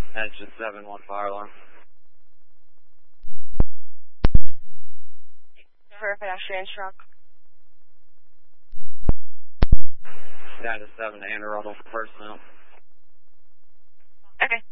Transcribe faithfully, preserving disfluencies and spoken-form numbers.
Engine seven, one fire alarm. For a pedestrian truck. Down to seven, Anne Arundel, personnel. Okay.